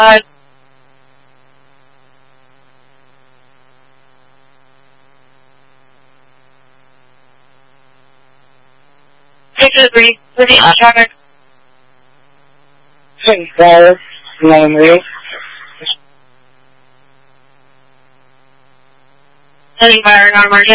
603, repeat traffic. 6-4, 9-8. Heading fire, non-emergent.